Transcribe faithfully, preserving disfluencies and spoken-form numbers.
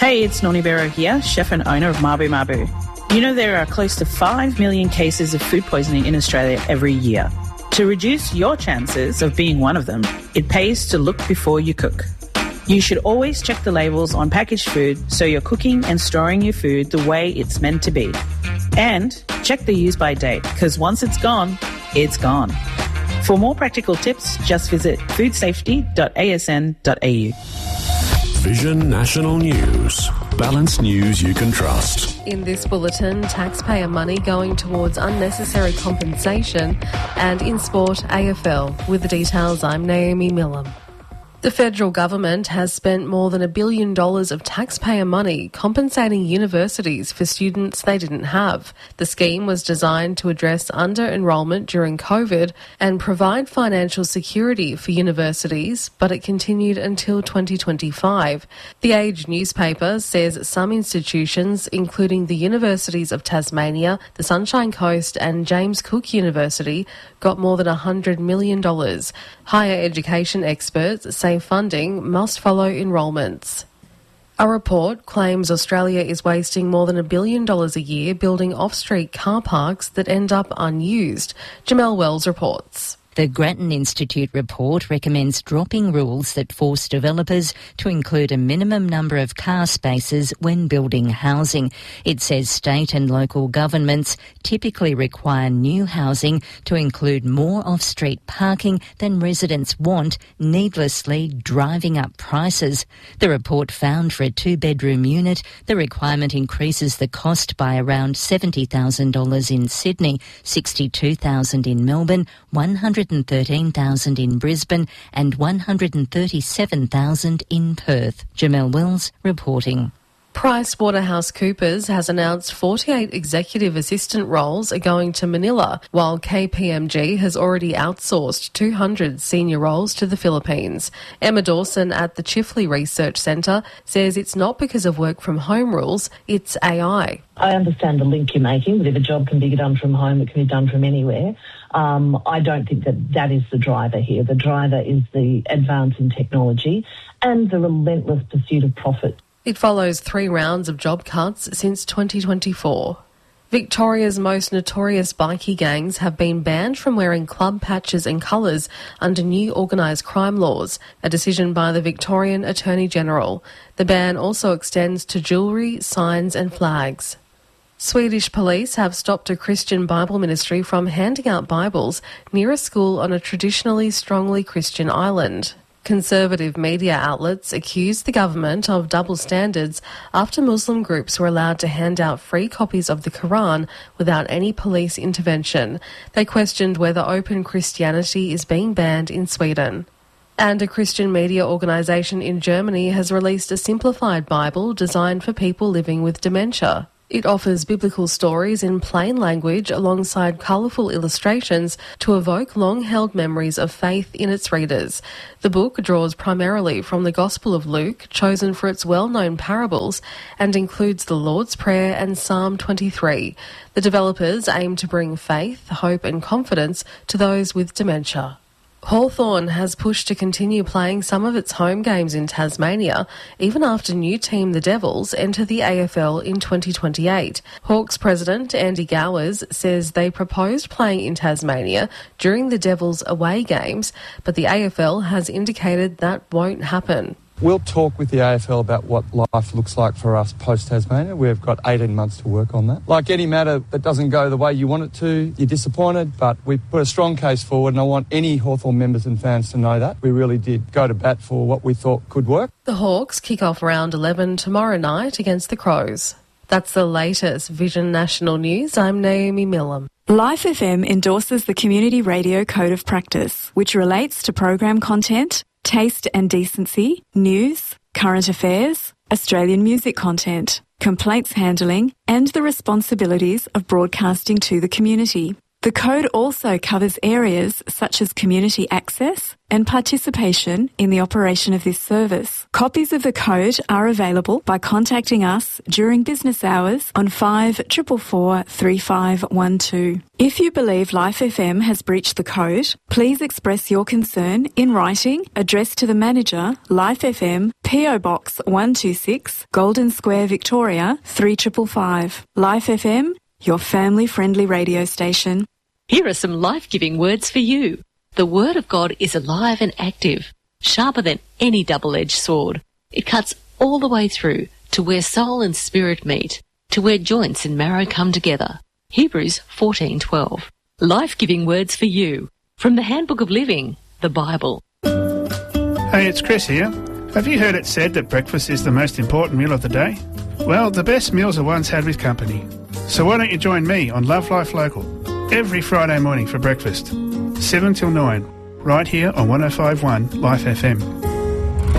Hey, it's Noni Bero here, chef and owner of Mabu Mabu. You know there are close to five million cases of food poisoning in Australia every year. To reduce your chances of being one of them, it pays to look before you cook. You should always check the labels on packaged food so you're cooking and storing your food the way it's meant to be. And check the use-by date, because once it's gone, it's gone. For more practical tips, just visit food safety dot a s n dot a u. Vision National News. Balanced news you can trust. In this bulletin, taxpayer money going towards unnecessary compensation, and in sport, A F L. With the details, I'm Naomi Millam. The federal government has spent more than a billion dollars of taxpayer money compensating universities for students they didn't have. The scheme was designed to address under-enrolment during COVID and provide financial security for universities, but it continued until twenty twenty-five. The Age newspaper says some institutions, including the Universities of Tasmania, the Sunshine Coast and James Cook University, got more than one hundred million dollars. Higher education experts say funding must follow enrolments. A report claims Australia is wasting more than a billion dollars a year building off-street car parks that end up unused. Jamelle Wells reports. The Grattan Institute report recommends dropping rules that force developers to include a minimum number of car spaces when building housing. It says state and local governments typically require new housing to include more off-street parking than residents want, needlessly driving up prices. The report found for a two-bedroom unit, the requirement increases the cost by around seventy thousand dollars in Sydney, sixty-two thousand dollars in Melbourne, one hundred thirteen thousand dollars in Brisbane and one hundred thirty-seven thousand dollars in Perth. Jamelle Wells reporting. PricewaterhouseCoopers has announced forty-eight executive assistant roles are going to Manila, while K P M G has already outsourced two hundred senior roles to the Philippines. Emma Dawson at the Chifley Research Centre says it's not because of work from home rules, it's A I. I understand the link you're making, that if a job can be done from home, it can be done from anywhere. Um, I don't think that that is the driver here. The driver is the advance in technology and the relentless pursuit of profit. It follows three rounds of job cuts since twenty twenty-four. Victoria's most notorious bikie gangs have been banned from wearing club patches and colours under new organised crime laws, a decision by the Victorian Attorney-General. The ban also extends to jewellery, signs and flags. Swedish police have stopped a Christian Bible ministry from handing out Bibles near a school on a traditionally strongly Christian island. Conservative media outlets accused the government of double standards after Muslim groups were allowed to hand out free copies of the Quran without any police intervention. They questioned whether open Christianity is being banned in Sweden. And a Christian media organisation in Germany has released a simplified Bible designed for people living with dementia. It offers biblical stories in plain language alongside colourful illustrations to evoke long-held memories of faith in its readers. The book draws primarily from the Gospel of Luke, chosen for its well-known parables, and includes the Lord's Prayer and Psalm twenty-three. The developers aim to bring faith, hope and confidence to those with dementia. Hawthorn has pushed to continue playing some of its home games in Tasmania, even after new team the Devils enter the A F L in twenty twenty-eight. Hawks president Andy Gowers says they proposed playing in Tasmania during the Devils' away games, but the A F L has indicated that won't happen. We'll talk with the A F L about what life looks like for us post-Tasmania. We've got eighteen months to work on that. Like any matter that doesn't go the way you want it to, you're disappointed, but we put a strong case forward, and I want any Hawthorn members and fans to know that. We really did go to bat for what we thought could work. The Hawks kick off round eleven tomorrow night against the Crows. That's the latest Vision National News. I'm Naomi Millam. Life F M endorses the Community Radio Code of Practice, which relates to program content, taste and decency, news, current affairs, Australian music content, complaints handling, and the responsibilities of broadcasting to the community. The code also covers areas such as community access and participation in the operation of this service. Copies of the code are available by contacting us during business hours on five four four four, three five one two. If you believe Life F M has breached the code, please express your concern in writing, addressed to the manager, Life F M, P O Box one two six, Golden Square, Victoria, three five five five. Life F M, your family-friendly radio station. Here are some life-giving words for you. The Word of God is alive and active, sharper than any double-edged sword. It cuts all the way through to where soul and spirit meet, to where joints and marrow come together. Hebrews fourteen twelve. Life-giving words for you from the Handbook of Living, the Bible. Hey, it's Chris here. Have you heard it said that breakfast is the most important meal of the day? Well, the best meals are ones had with company. So why don't you join me on Love Life Local every Friday morning for breakfast, seven till nine, right here on one oh five point one Life F M.